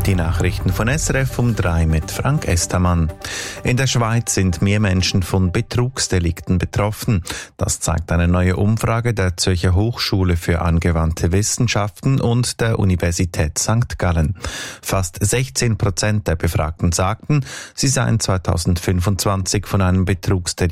Die Nachrichten von SRF um 3 mit Frank Estermann. In der Schweiz sind mehr Menschen von Betrugsdelikten betroffen. Das zeigt eine neue Umfrage der Zürcher Hochschule für angewandte Wissenschaften und der Universität St. Gallen. Fast 16% der Befragten sagten, sie seien 2025 von einem Betrugsdelikt